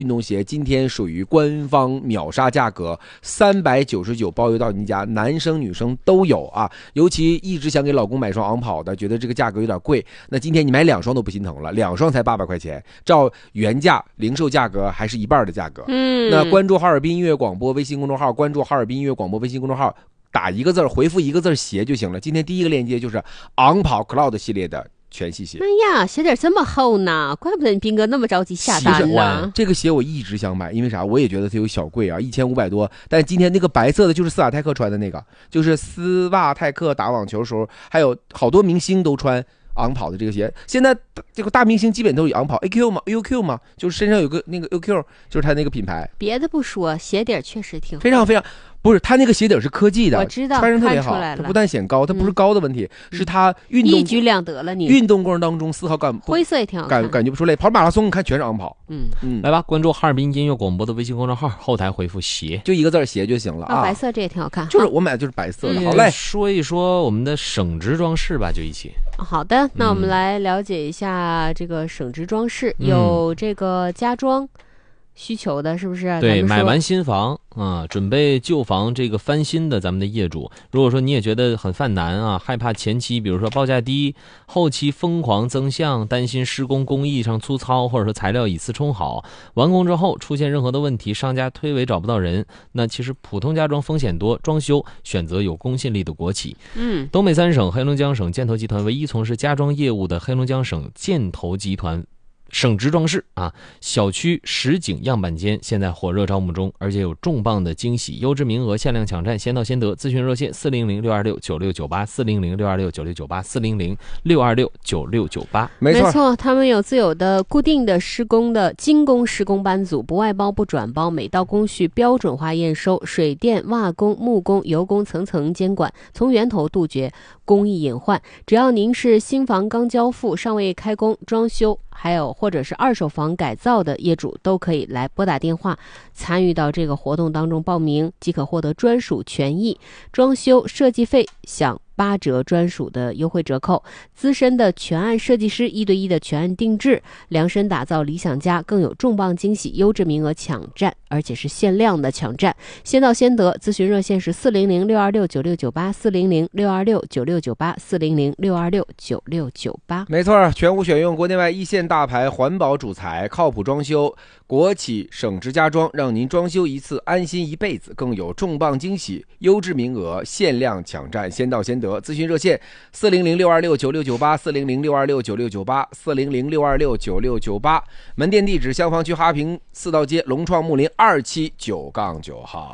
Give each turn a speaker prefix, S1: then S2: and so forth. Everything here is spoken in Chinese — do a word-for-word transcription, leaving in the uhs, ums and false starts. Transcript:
S1: 运动鞋今天属于官方秒杀价格，三百九十九包邮到你家，男生女生都有啊。尤其一直想给老公买双昂跑的，觉得这个价格有点贵，那今天你买两双都不心疼了，两双才八百块钱，照原价零售价格还是一半的价格。
S2: 嗯，
S1: 那关注哈尔滨音乐广播微信公众号，关注哈尔滨音乐广播微信公众号，打一个字回复一个字鞋就行了。今天第一个链接就是昂跑 Cloud 系列的全系鞋。
S2: 哎呀，鞋底这么厚呢，怪不得你斌哥那么着急下单呢。
S1: 这个鞋我一直想买，因为啥？我也觉得它有小贵啊，一千五百多。但今天那个白色的就是斯瓦泰克穿的那个，就是斯瓦泰克打网球时候，还有好多明星都穿昂跑的这个鞋。现在这个大明星基本都有昂跑 A Q 嘛 ，U Q 嘛，就是身上有个那个 U Q， 就是它那个品牌。
S2: 别的不说，鞋底确实挺
S1: 非常非常。不是，它那个鞋底是科技的，
S2: 我知道，
S1: 穿上特别好。它不但显高，它不是高的问题，嗯、是它运动
S2: 一举两得了你。
S1: 运动过程当中丝毫感
S2: 灰色也挺好看，
S1: 感感觉不出累。跑马拉松，你看全是昂跑。
S2: 嗯
S3: 嗯，来吧，关注哈尔滨音乐广播的微信公众号，后台回复鞋，
S1: 就一个字鞋就行了啊。
S2: 白色这也挺好看，
S1: 就是我买的就是白色的。
S3: 嗯、
S1: 好嘞，
S3: 说一说我们的省直装饰吧，就一起。
S2: 好的，那我们来了解一下这个省直装饰，嗯、有这个家装需求的，是不是？
S3: 对，买完新房啊，准备旧房这个翻新的咱们的业主，如果说你也觉得很犯难啊，害怕前期比如说报价低，后期疯狂增项，担心施工工艺上粗糙，或者说材料以次充好，完工之后出现任何的问题，商家推诿找不到人，那其实普通家装风险多，装修选择有公信力的国企。
S2: 嗯，
S3: 东北三省黑龙江省建投集团唯一从事家装业务的黑龙江省建投集团省直装饰啊，小区实景样板间现在火热招募中，而且有重磅的惊喜，优质名额，限量抢占，先到先得。咨询热线四零零六二六九六九八，四零零六二六九六九八，四零零六二六九六九八。
S1: 没错，
S2: 没错，他们有自有的固定的施工的精工施工班组，不外包不转包，每道工序标准化验收，水电、瓦工、木工、油工层层监管，从源头杜绝工艺隐患。只要您是新房刚交付、尚未开工、装修，还有或者是二手房改造的业主，都可以来拨打电话参与到这个活动当中报名，即可获得专属权益，装修设计费享八折专属的优惠折扣，资深的全案设计师一对一的全案定制，量身打造理想家，更有重磅惊喜，优质名额抢占，而且是限量的抢占，先到先得。咨询热线是四零零六二六九六九八，四零零六二六九六九八，四零零六二六九六九八。
S1: 没错，全屋选用，国内外一线大牌环保主材，靠谱装修，国企省直家装，让您装修一次安心一辈子，更有重磅惊喜，优质名额，限量抢占，先到先得。咨询热线四零零六二六九六九八，四零零六二六九六九八，四零零六二六九六九八。门店地址：香坊区哈平四道街龙创木林二期九杠九号。